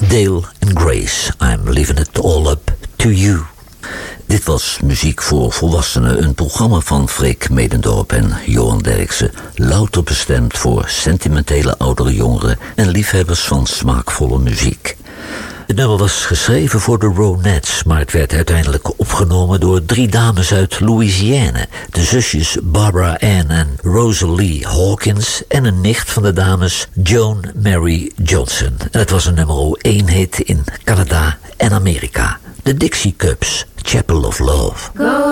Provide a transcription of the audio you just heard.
Dale and Grace, I'm leaving it all up to you. Dit was Muziek voor Volwassenen, een programma van Freek Medendorp en Johan Derksen. Louter bestemd voor sentimentele oudere jongeren en liefhebbers van smaakvolle muziek. Het nummer was geschreven voor de Ronettes, maar het werd uiteindelijk opgenomen door 3 dames uit Louisiane. De zusjes Barbara Ann en Rosalie Hawkins en een nicht van de dames Joan Mary Johnson. En het was een nummer 1 hit in Canada en Amerika. De Dixie Cups, Chapel of Love.